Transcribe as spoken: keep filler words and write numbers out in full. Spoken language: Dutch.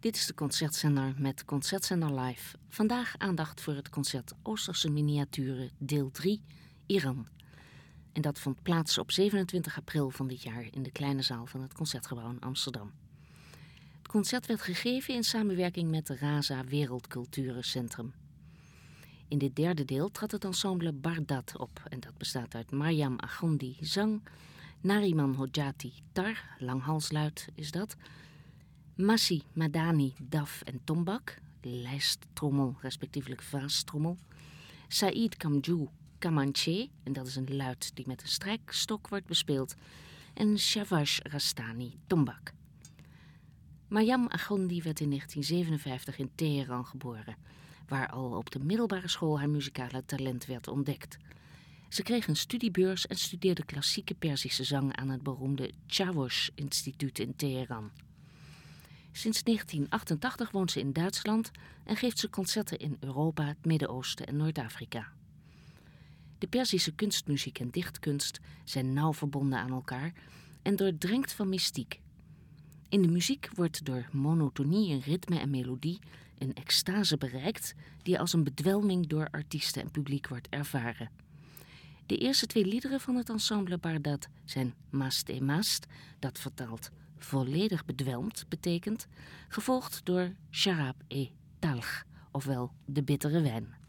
Dit is de Concertzender met Concertzender Live. Vandaag aandacht voor het concert Oosterse Miniaturen deel drie, Iran. En dat vond plaats op zevenentwintig april van dit jaar in de kleine zaal van het Concertgebouw in Amsterdam. Het concert werd gegeven in samenwerking met de RAZA Wereldculturencentrum. In dit derde deel trad het ensemble Bardad op en dat bestaat uit Maryam Agondi zang, Nariman Hodjati tar, langhalsluid is dat, Massi Madani daf en tombak, lijsttrommel respectievelijk vaastrommel, Saïd Kamjou kamanché, en dat is een luid die met een strijkstok wordt bespeeld, en Shavash Rastani tombak. Maryam Agondi werd in negentien zevenenvijftig in Teheran geboren, waar al op de middelbare school haar muzikale talent werd ontdekt. Ze kreeg een studiebeurs en studeerde klassieke Perzische zang aan het beroemde Çavuş Instituut in Teheran. Sinds negentien achtentachtig woont ze in Duitsland en geeft ze concerten in Europa, het Midden-Oosten en Noord-Afrika. De Perzische kunstmuziek en dichtkunst zijn nauw verbonden aan elkaar en doordrenkt van mystiek. In de muziek wordt door monotonie in ritme en melodie een extase bereikt die als een bedwelming door artiesten en publiek wordt ervaren. De eerste twee liederen van het ensemble Bardad zijn Mast e Mast, dat vertaald volledig bedwelmd betekent, gevolgd door Sharab e Talg, ofwel de bittere wijn.